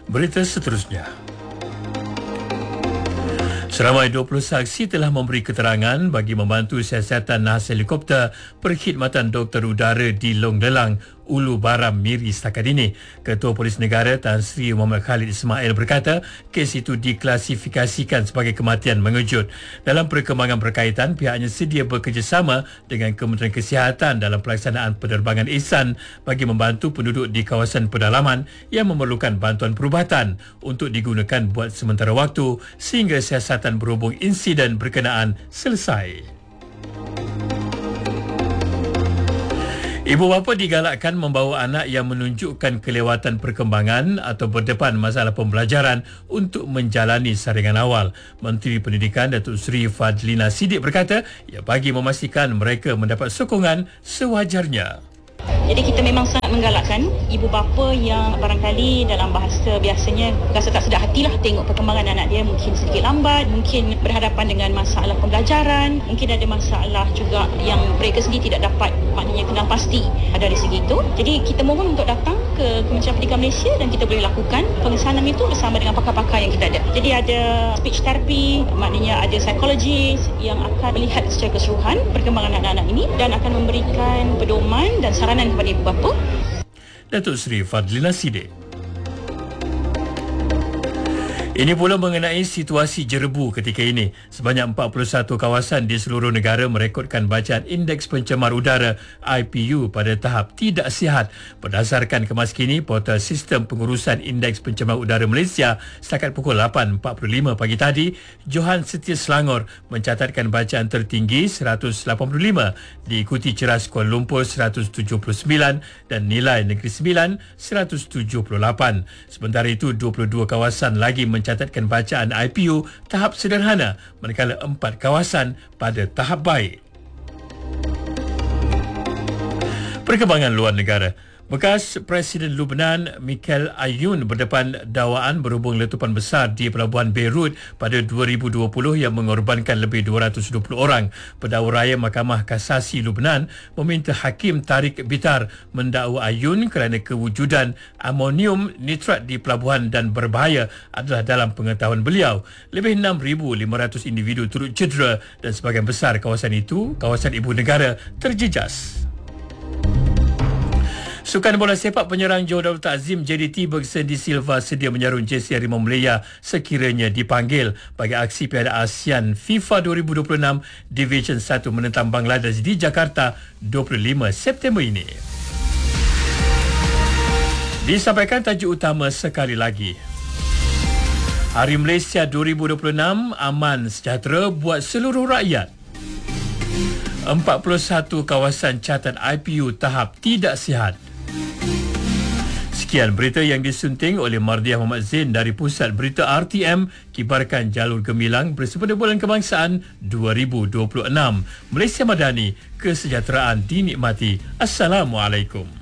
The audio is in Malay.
Berita seterusnya. Seramai 20 saksi telah memberi keterangan bagi membantu siasatan nahas helikopter Perkhidmatan Doktor Udara di Long Lelang, Ulu Baram, Miri setakat ini. Ketua Polis Negara Tan Sri Muhammad Khalid Ismail berkata kes itu diklasifikasikan sebagai kematian mengejut. Dalam perkembangan berkaitan, pihaknya sedia bekerjasama dengan Kementerian Kesihatan dalam pelaksanaan penerbangan ihsan bagi membantu penduduk di kawasan pedalaman yang memerlukan bantuan perubatan untuk digunakan buat sementara waktu sehingga siasatan berhubung insiden berkenaan selesai. Ibu bapa digalakkan membawa anak yang menunjukkan kelewatan perkembangan atau berdepan masalah pembelajaran untuk menjalani saringan awal. Menteri Pendidikan Datuk Seri Fadlina Siddiq berkata ia bagi memastikan mereka mendapat sokongan sewajarnya. Jadi kita memang sangat menggalakkan ibu bapa yang barangkali dalam bahasa biasanya rasa tak sedar hatilah tengok perkembangan anak dia mungkin sedikit lambat, mungkin berhadapan dengan masalah pembelajaran, mungkin ada masalah juga yang mereka sendiri tidak dapat maknanya kenal pasti dari segi itu. Jadi kita mohon untuk datang ke Kementerian Pendidikan Malaysia dan kita boleh lakukan pengesanan itu bersama dengan pakar-pakar yang kita ada. Jadi ada speech therapy, maknanya ada psikologis yang akan melihat secara keseluruhan perkembangan anak-anak ini dan akan memberikan pedoman dan saranan kepada ibu bapa. Datuk Seri Fadlina Siddiq. Ini pula mengenai situasi jerebu ketika ini. Sebanyak 41 kawasan di seluruh negara merekodkan bacaan Indeks Pencemar Udara IPU pada tahap tidak sihat. Berdasarkan kemas kini Portal Sistem Pengurusan Indeks Pencemar Udara Malaysia setakat pukul 8.45 pagi tadi, Johan Setia Selangor mencatatkan bacaan tertinggi 185, diikuti Ceras Kuala Lumpur 179 dan Nilai Negeri Sembilan 178. Sementara itu 22 kawasan lagi mencatatkan bacaan IPU tahap sederhana, manakala 4 kawasan pada tahap baik. Perkembangan luar negara. Bekas Presiden Lubnan Michael Ayoun berdepan dakwaan berhubung letupan besar di pelabuhan Beirut pada 2020 yang mengorbankan lebih 220 orang. Pendakwa raya Mahkamah Kasasi Lubnan meminta Hakim Tariq Bitar mendakwa Ayoun kerana kewujudan amonium nitrat di pelabuhan dan berbahaya adalah dalam pengetahuan beliau. Lebih 6,500 individu turut cedera dan sebahagian besar kawasan itu, kawasan ibu negara, terjejas. Sukan bola sepak penyerang Johor Darul Ta'zim JDT Bergson Di Silva sedia menyarung jersey Harimau Malaya sekiranya dipanggil bagi aksi Piala ASEAN FIFA 2026 Division 1 menentang Bangladesh di Jakarta 25 September ini. Disampaikan tajuk utama sekali lagi. Hari Malaysia 2026 aman sejahtera buat seluruh rakyat. 41 kawasan catat IPU tahap tidak sihat. Sekian berita yang disunting oleh Mardiah Muhammad Zain dari Pusat Berita RTM, kibarkan jalur gemilang bersempena Bulan Kebangsaan 2026. Malaysia Madani, kesejahteraan dinikmati. Assalamualaikum.